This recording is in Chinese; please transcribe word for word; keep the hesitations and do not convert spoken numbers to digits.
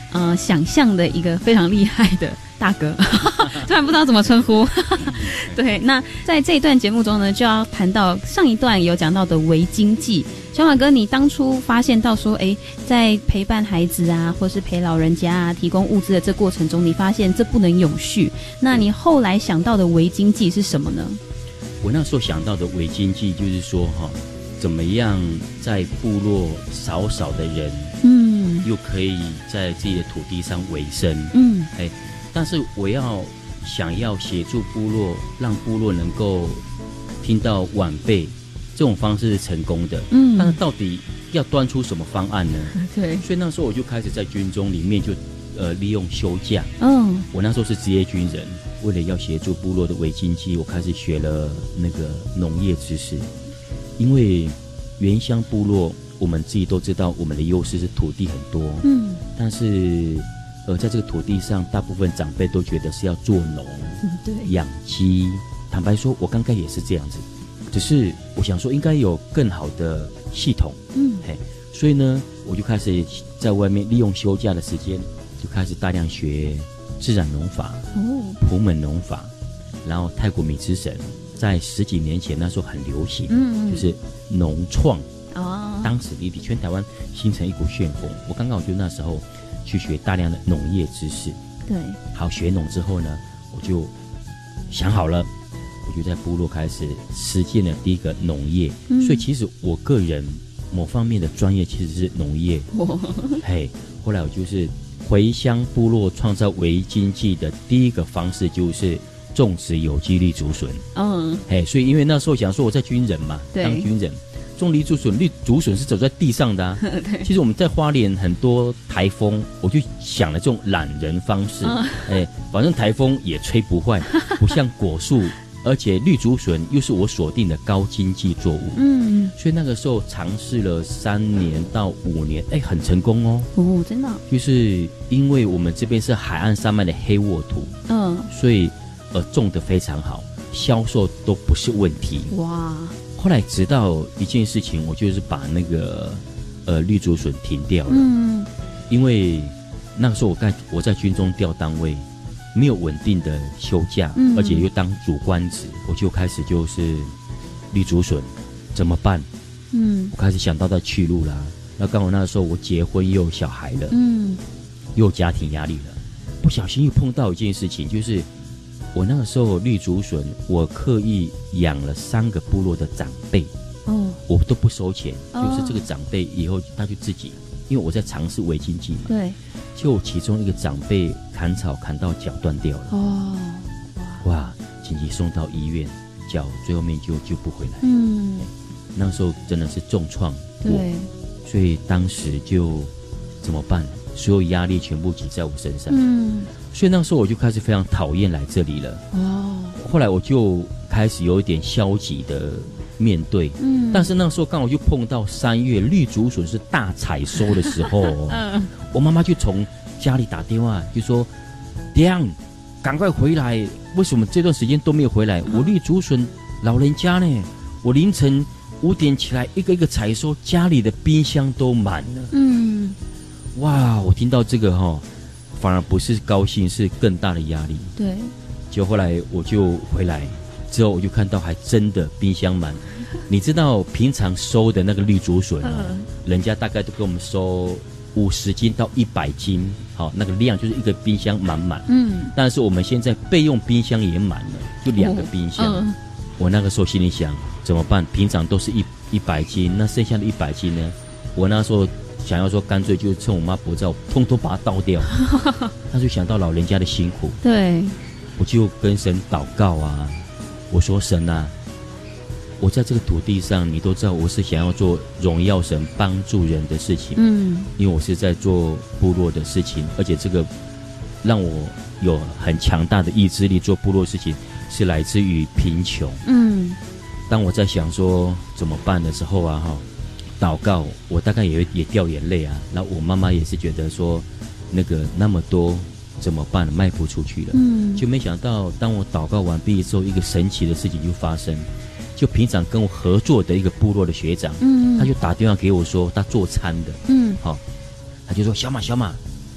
呃想象的一个非常厉害的大哥，突然不知道怎么称呼。对，那在这一段节目中呢，就要谈到上一段有讲到的微经济。小马哥，你当初发现到说，哎，在陪伴孩子啊，或是陪老人家啊，提供物资的这过程中，你发现这不能永续。那你后来想到的微经济是什么呢？ 我那时候想到的微经济就是说，哈，怎么样在部落少少的人，嗯，又可以在自己的土地上维生，嗯，哎，但是我要想要协助部落，让部落能够听到晚辈。这种方式是成功的，嗯，但是到底要端出什么方案呢？对，所以那时候我就开始在军中里面就，呃，利用休假，嗯，我那时候是职业军人，为了要协助部落的微经济，我开始学了那个农业知识，因为原乡部落我们自己都知道，我们的优势是土地很多，嗯，但是呃，在这个土地上，大部分长辈都觉得是要做农，嗯，对，养鸡。坦白说，我刚开始也是这样子。只是我想说应该有更好的系统，嗯，嘿，所以呢，我就开始在外面利用休假的时间，就开始大量学自然农法、哦，普门农法，然后泰国米之神，在十几年前那时候很流行，嗯，就是农创，哦，当时离体全台湾形成一股旋风。我刚刚就那时候去学大量的农业知识，对，好学农之后呢，我就想好了。我就在部落开始实践了第一个农业，嗯，所以其实我个人某方面的专业其实是农业。嘿，后来我就是回乡部落创造微经济的第一个方式就是种植有机绿竹笋。嗯，嘿，所以因为那时候想说我在军人嘛，当军人种绿竹笋，绿竹笋是走在地上的啊。其实我们在花莲很多台风，我就想了这种懒人方式，哎，反正台风也吹不坏，不像果树。而且绿竹笋又是我锁定的高经济作物，嗯，所以那个时候尝试了三年到五年，哎，很成功哦。 哦，真的， 就是因为我们这边是海岸山脉的黑沃土，嗯，所以呃种得非常好，销售都不是问题。哇！后来直到一件事情，我就是把那个呃绿竹笋停掉了，嗯，因为那个时候我在我在军中调单位。没有稳定的休假，嗯，而且又当主官职，我就开始就是绿竹笋怎么办？嗯，我开始想到的去路啦。那刚好那时候我结婚又有小孩了，嗯，又有家庭压力了，不小心又碰到一件事情，就是我那个时候绿竹笋，我刻意养了三个部落的长辈，哦，我都不收钱，哦，就是这个长辈以后他就自己，因为我在尝试微经济嘛，对。就其中一个长辈砍草砍到脚断掉了，哦，哇！紧急送到医院，脚最后面就救不回来。嗯，那时候真的是重创我，所以当时就怎么办？所有压力全部挤在我身上。嗯，所以那时候我就开始非常讨厌来这里了。哦，后来我就开始有一点消极的面对，嗯，但是那时候刚好就碰到三月绿竹笋是大采收的时候，嗯，我妈妈就从家里打电话就说：“爹，赶快回来！为什么这段时间都没有回来？我绿竹笋老人家呢？我凌晨五点起来一个一个采收，家里的冰箱都满了。”嗯，哇！我听到这个哈，哦，反而不是高兴，是更大的压力。对，就后来我就回来。之后我就看到还真的冰箱满，你知道平常收的那个绿竹笋啊，嗯，人家大概都给我们收五十斤到一百斤，好，那个量就是一个冰箱满满。嗯，但是我们现在备用冰箱也满了，就两个冰箱。哦嗯，我那个时候心里想怎么办？平常都是一一百斤，那剩下的一百斤呢？我那时候想要说，干脆就趁我妈不在，我通通把它倒掉。那就想到老人家的辛苦，对，我就跟神祷告啊。我说神啊，我在这个土地上，你都知道我是想要做荣耀神、帮助人的事情。嗯，因为我是在做部落的事情，而且这个让我有很强大的意志力做部落事情，是来自于贫穷。嗯，当我在想说怎么办的时候啊，哈，祷告，我大概也也掉眼泪啊。然后我妈妈也是觉得说，那个那么多。怎么办？卖不出去了，嗯，就没想到当我祷告完毕之后，一个神奇的事情就发生。就平常跟我合作的一个部落的学长，嗯，他就打电话给我说他做餐的，嗯，好，他就说小马小马，